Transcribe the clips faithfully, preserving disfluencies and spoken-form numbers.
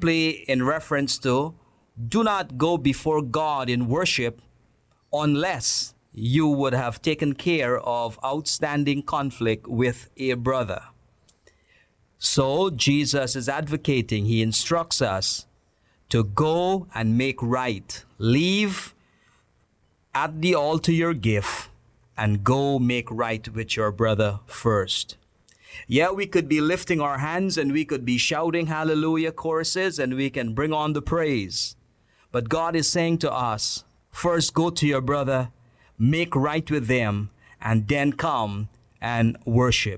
simply in reference to do not go before God in worship unless you would have taken care of outstanding conflict with a brother. So Jesus is advocating, he instructs us to go and make right. Leave at the altar your gift and go make right with your brother first. Yeah, we could be lifting our hands and we could be shouting hallelujah choruses and we can bring on the praise. But God is saying to us, first go to your brother, make right with them, and then come and worship.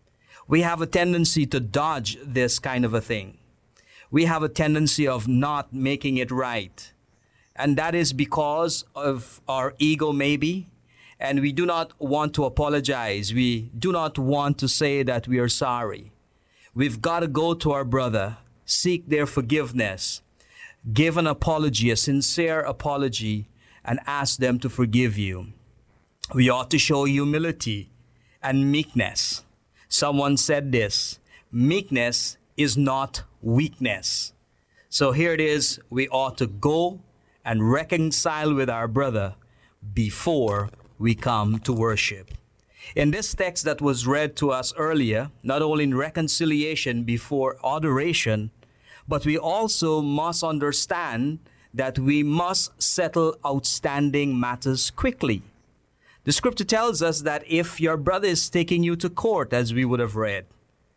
We have a tendency to dodge this kind of a thing. We have a tendency of not making it right. And that is because of our ego maybe. And we do not want to apologize. We do not want to say that we are sorry. We've got to go to our brother, seek their forgiveness, give an apology, a sincere apology, and ask them to forgive you. We ought to show humility and meekness. Someone said this, meekness is not weakness. So here it is, we ought to go and reconcile with our brother before we come to worship. In this text that was read to us earlier, not only in reconciliation before adoration, but we also must understand that we must settle outstanding matters quickly. The scripture tells us that if your brother is taking you to court, as we would have read,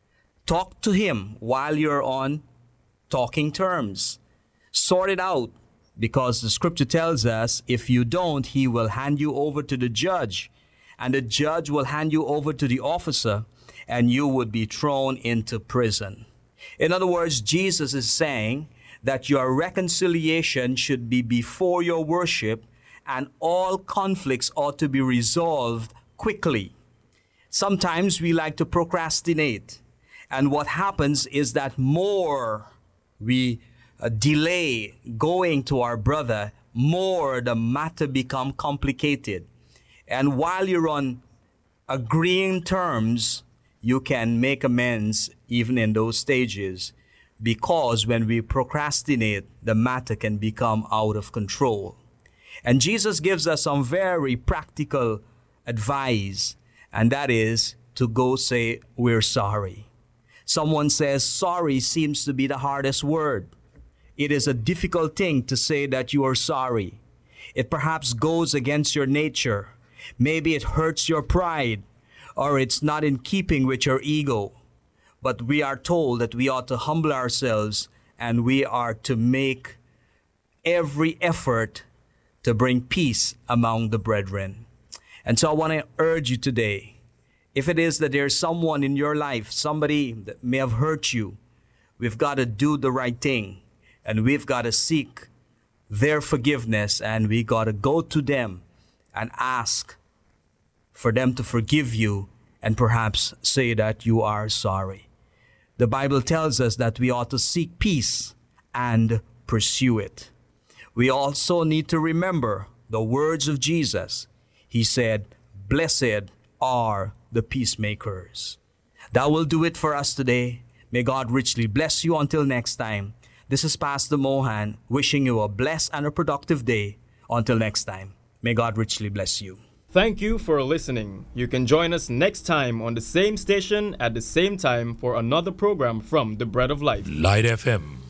talk to him while you're on talking terms. Sort it out, because the scripture tells us if you don't, he will hand you over to the judge, and the judge will hand you over to the officer, and you would be thrown into prison. In other words, Jesus is saying that your reconciliation should be before your worship, and all conflicts ought to be resolved quickly. Sometimes we like to procrastinate, and what happens is that more we uh, delay going to our brother, more the matter become complicated. And while you're on agreeing terms, you can make amends even in those stages, because when we procrastinate, the matter can become out of control. And Jesus gives us some very practical advice, and that is to go say, we're sorry. Someone says sorry seems to be the hardest word. It is a difficult thing to say that you are sorry. It perhaps goes against your nature. Maybe it hurts your pride, or it's not in keeping with your ego. But we are told that we ought to humble ourselves and we are to make every effort to bring peace among the brethren. And so I want to urge you today, if it is that there's someone in your life, somebody that may have hurt you, we've got to do the right thing, and we've got to seek their forgiveness, and we got to go to them and ask for them to forgive you and perhaps say that you are sorry. The Bible tells us that we ought to seek peace and pursue it. We also need to remember the words of Jesus. He said, blessed are the peacemakers. That will do it for us today. May God richly bless you until next time. This is Pastor Mohan wishing you a blessed and a productive day. Until next time, may God richly bless you. Thank you for listening. You can join us next time on the same station at the same time for another program from the Bread of Life. Light F M.